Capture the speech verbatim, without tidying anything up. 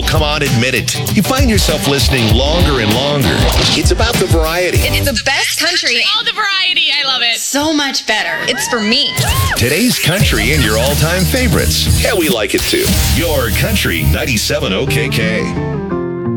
come on, admit it. You find yourself listening longer and longer. It's about the variety. It's the best country. All the variety. I love it. So much better. It's for me. Today's country and your all-time favorites. Yeah, we like it too. Your Country ninety-seven O K K.